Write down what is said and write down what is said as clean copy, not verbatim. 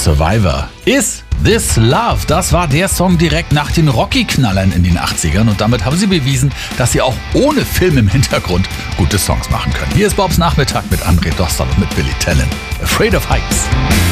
Survivor. Is This Love? Das war der Song direkt nach den Rocky-Knallern in den 80ern und damit haben sie bewiesen, dass sie auch ohne Film im Hintergrund gute Songs machen können. Hier ist Bobs Nachmittag mit André Dostal und mit Billy Talent. Afraid of Heights.